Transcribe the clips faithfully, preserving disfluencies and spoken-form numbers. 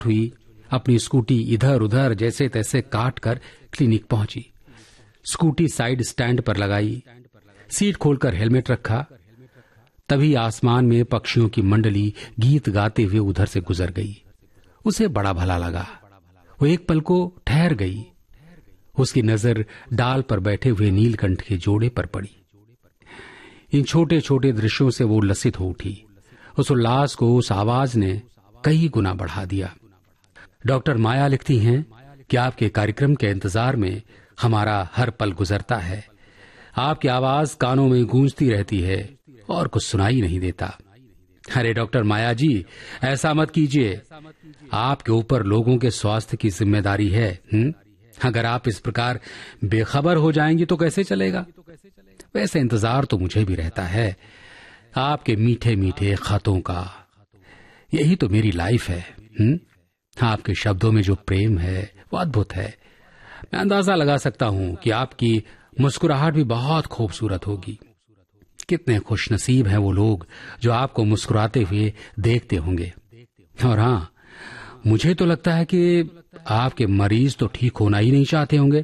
हुई अपनी स्कूटी इधर उधर जैसे तैसे काट कर क्लिनिक पहुंची। स्कूटी साइड स्टैंड पर लगाई, सीट खोलकर हेलमेट रखा। तभी आसमान में पक्षियों की मंडली गीत गाते हुए उधर से गुजर गई। उसे बड़ा भला लगा। वो एक पल को ठहर गई। उसकी नजर डाल पर बैठे हुए नीलकंठ के जोड़े पर पड़ी। इन छोटे छोटे दृश्यों से वो उल्लसित हो उठी। उस उल्लास को उस आवाज ने कई गुना बढ़ा दिया। डॉक्टर माया लिखती हैं कि आपके कार्यक्रम के इंतजार में हमारा हर पल गुजरता है। आपकी आवाज कानों में गूंजती रहती है और कुछ सुनाई नहीं देता। अरे डॉक्टर माया जी, ऐसा मत कीजिए। आपके ऊपर लोगों के स्वास्थ्य की जिम्मेदारी है। हुँ? अगर आप इस प्रकार बेखबर हो जाएंगी तो कैसे चलेगा? वैसे इंतजार तो मुझे भी रहता है, आपके मीठे मीठे खतों का। यही तो मेरी लाइफ है। हुँ? आपके शब्दों में जो प्रेम है वो अद्भुत है। मैं अंदाजा लगा सकता हूं कि आपकी मुस्कुराहट भी बहुत खूबसूरत होगी। कितने खुशनसीब हैं वो लोग जो आपको मुस्कुराते हुए देखते होंगे। और हाँ, मुझे तो लगता है कि आपके मरीज तो ठीक होना ही नहीं चाहते होंगे।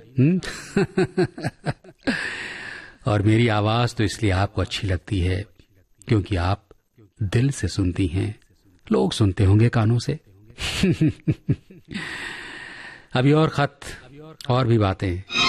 और मेरी आवाज तो इसलिए आपको अच्छी लगती है क्योंकि आप दिल से सुनती हैं। लोग सुनते होंगे कानों से। अभी और खत और भी बातें।